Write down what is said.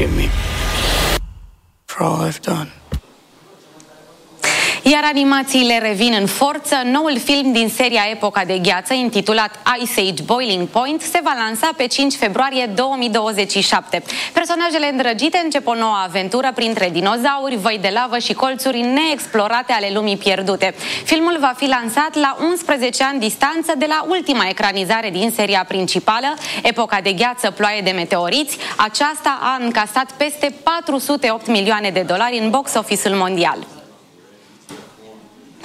forgive me for all I've done. Iar animațiile revin în forță. Noul film din seria Epoca de Gheață, intitulat Ice Age Boiling Point, se va lansa pe 5 februarie 2027. Personajele îndrăgite încep o nouă aventură printre dinozauri, văi de lavă și colțuri neexplorate ale lumii pierdute. Filmul va fi lansat la 11 ani distanță de la ultima ecranizare din seria principală, Epoca de Gheață, Ploaie de meteoriți. Aceasta a încasat peste 408 milioane de dolari în box office-ul mondial.